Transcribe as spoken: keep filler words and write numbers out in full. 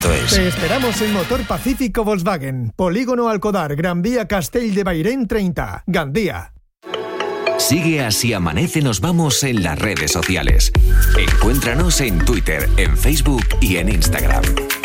Te esperamos en Motor Pacífico Volkswagen, Polígono Alcodar, Gran Vía Castell de Bairén treinta, Gandía. Sigue Así Amanece Nos Vamos en las redes sociales. Encuéntranos en Twitter, en Facebook y en Instagram.